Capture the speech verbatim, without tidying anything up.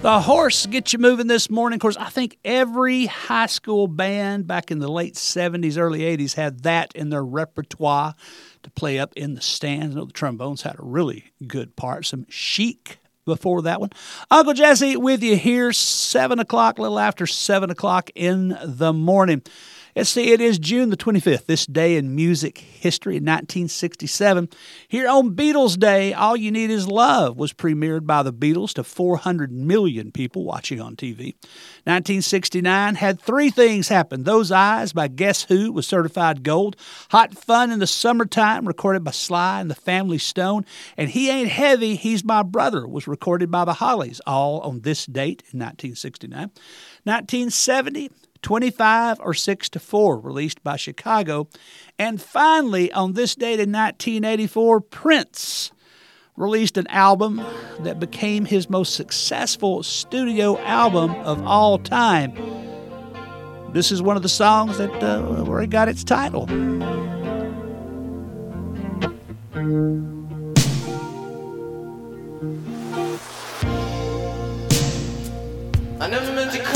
The Horse Get You Moving this morning. Of course, I think every high school band back in the late seventies, early eighties had that in their repertoire to play up in the stands. I know the trombones had a really good part. Some Chic before that one. Uncle Jesse with you here, seven o'clock, a little after seven o'clock in the morning. Let's see, it is June the twenty-fifth, this day in music history in nineteen sixty-seven. Here on Beatles Day, All You Need Is Love was premiered by the Beatles to four hundred million people watching on T V. nineteen sixty-nine had three things happen. Those Eyes by Guess Who was certified gold. Hot Fun in the Summertime, recorded by Sly and the Family Stone. And He Ain't Heavy, He's My Brother was recorded by the Hollies, all on this date in nineteen sixty-nine. nineteen seventy, twenty-five or six to four, released by Chicago. And finally, on this date in nineteen eighty-four, Prince released an album that became his most successful studio album of all time. This is one of the songs that uh, where it got its title. I never meant to call